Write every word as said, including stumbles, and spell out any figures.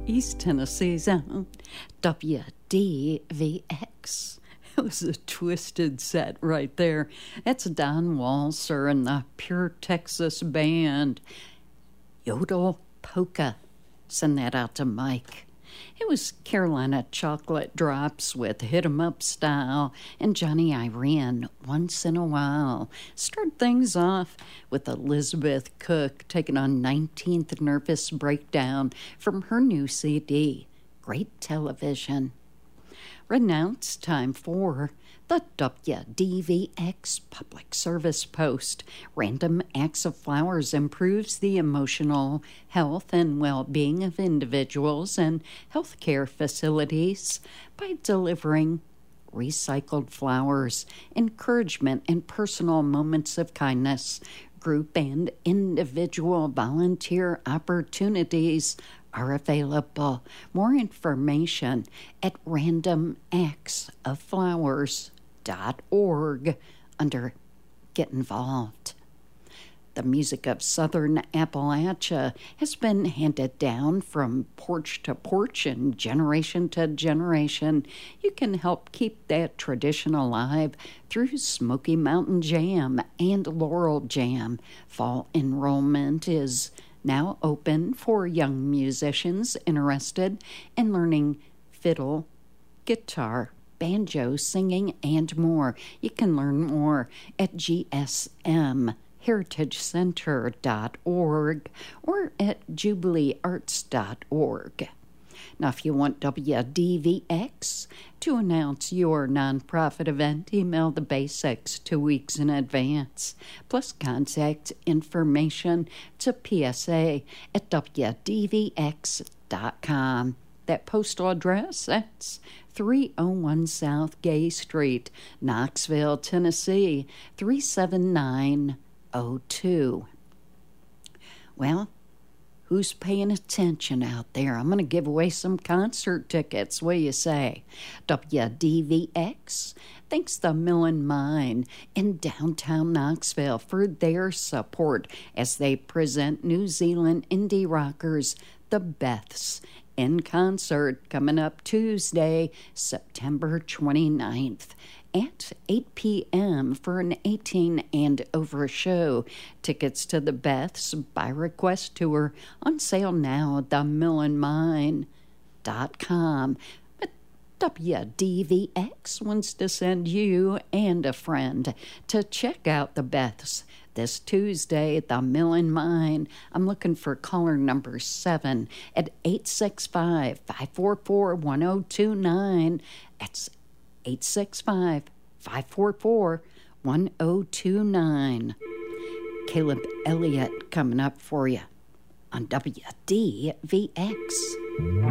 East Tennessee's own W D V X. It was a twisted set right there. That's Don Walser and the Pure Texas Band. Yodel Polka. Send that out to Mike. It was Carolina Chocolate Drops with Hit 'em Up Style and Johnny Irene Once in a While. Start things off with Elizabeth Cook taking on nineteenth Nervous Breakdown from her new C D, Great Television. Right now it's time for the W D V X Public Service Post. Random Acts of Flowers improves the emotional health and well-being of individuals and healthcare facilities by delivering recycled flowers, encouragement, and personal moments of kindness. Group and individual volunteer opportunities are available. More information at random acts of flowers dot org under Get Involved. The music of Southern Appalachia has been handed down from porch to porch and generation to generation. You can help keep that tradition alive through Smoky Mountain Jam and Laurel Jam. Fall enrollment is now open for young musicians interested in learning fiddle, guitar, banjo, singing, and more. You can learn more at G S M heritage center dot org or at jubilee arts dot org. Now, if you want W D V X to announce your nonprofit event, email the basics two weeks in advance, plus contact information to P S A at W D V X dot com. That postal address, that's three oh one South Gay Street, Knoxville, Tennessee, three seven nine oh two. Well, who's paying attention out there? I'm going to give away some concert tickets. What do you say? W D V X thanks the Mill and Mine in downtown Knoxville for their support as they present New Zealand indie rockers, the Beths, in concert coming up Tuesday, September twenty-ninth. At eight p.m. for an eighteen and over show. Tickets to the Beths by request tour on sale now at the mill and mine dot com. But W D V X wants to send you and a friend to check out the Beths this Tuesday at the Mill and Mine. I'm looking for caller number seven at eight six five, five four four, one oh two nine. That's eight six five, five four four, one oh two nine. Caleb Elliott coming up for you on W D V X.